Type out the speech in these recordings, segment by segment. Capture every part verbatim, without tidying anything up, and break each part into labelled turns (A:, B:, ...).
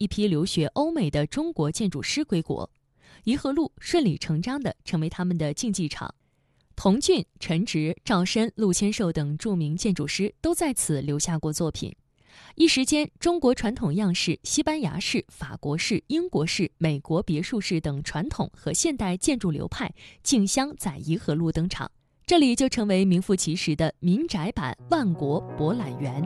A: 一批留学欧美的中国建筑师归国，颐和路顺理成章地成为他们的竞技场。童俊、陈植、赵申、陆谦受等著名建筑师都在此留下过作品。一时间，中国传统样式、西班牙式、法国式、英国式、美国别墅式等传统和现代建筑流派竞相在颐和路登场，这里就成为名副其实的民宅版万国博览园。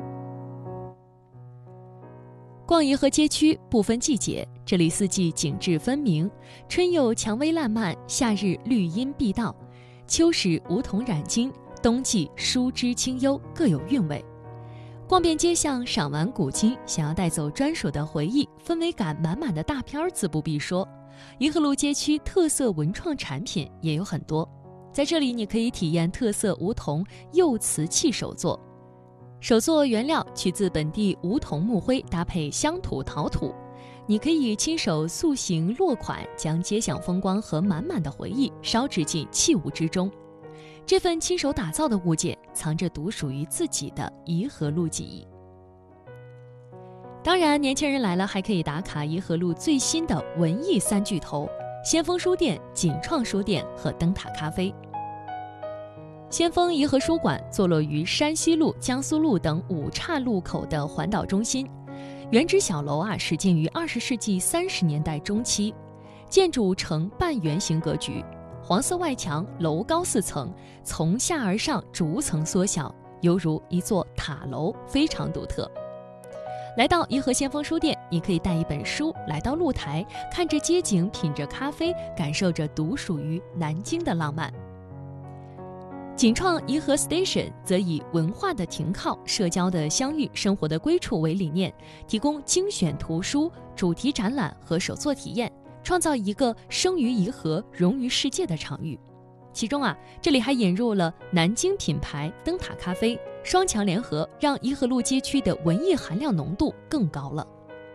A: 逛颐和街区不分季节，这里四季景致分明，春有蔷薇烂漫，夏日绿荫碧道，秋时梧桐染金，冬季疏枝清幽，各有韵味。逛遍街巷，赏玩古今，想要带走专属的回忆，氛围感满满的大片儿自不必说。颐和路街区特色文创产品也有很多，在这里你可以体验特色梧桐釉瓷器手作，手作原料取自本地梧桐木灰，搭配乡土陶土，你可以亲手塑形落款，将街巷风光和满满的回忆烧制进器物之中。这份亲手打造的物件，藏着独属于自己的颐和路记忆。当然，年轻人来了还可以打卡颐和路最新的文艺三巨头：先锋书店、锦创书店和灯塔咖啡。先锋颐和书馆坐落于山西路、江苏路等五岔路口的环岛中心，原址小楼啊始建于二十世纪三十年代中期，建筑呈半圆形格局。黄色外墙，楼高四层，从下而上逐层缩小，犹如一座塔楼，非常独特。来到颐和先锋书店，你可以带一本书来到露台，看着街景，品着咖啡，感受着独属于南京的浪漫。锦创颐和 Station 则以文化的停靠、社交的相遇、生活的归处为理念，提供精选图书、主题展览和手作体验，创造一个生于颐和、融于世界的场域。其中啊，这里还引入了南京品牌灯塔咖啡，双强联合，让颐和路街区的文艺含量浓度更高了。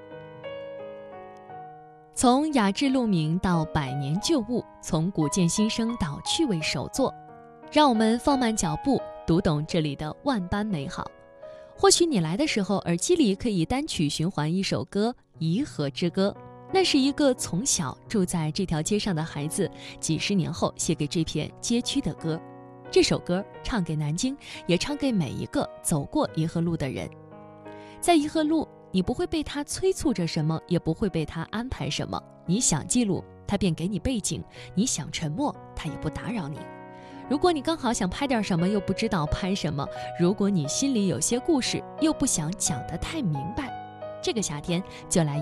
A: 从雅致路名到百年旧物，从古建新生到趣味手作，让我们放慢脚步，读懂这里的万般美好。或许你来的时候，耳机里可以单曲循环一首歌《颐和之歌》，那是一个从小住在这条街上的孩子几十年后写给这片街区的歌。这首歌唱给南京，也唱给每一个走过颐和路的人。在颐和路，你不会被它催促着什么，也不会被它安排什么。你想记录，它便给你背景；你想沉默，它也不打扰你。如果你刚好想拍点什么，又不知道拍什么；如果你心里有些故事，又不想讲得太明白，这个夏天就来